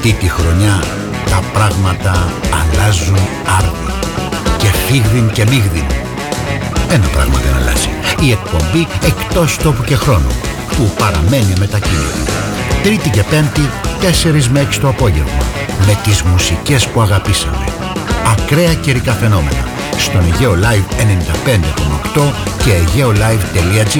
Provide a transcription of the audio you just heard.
Αυτή τη χρονιά τα πράγματα αλλάζουν άρδιν και φίγδιν και μίγδιν. Ένα πράγμα δεν αλλάζει: η εκπομπή εκτός τόπου και χρόνου, που παραμένει μετακίνητη. Τρίτη και Πέμπτη, 4 με 6 το απόγευμα, με τις μουσικές που αγαπήσαμε. Ακραία καιρικά φαινόμενα στον Αιγαίο Live 95,8 και aegeolive.gr.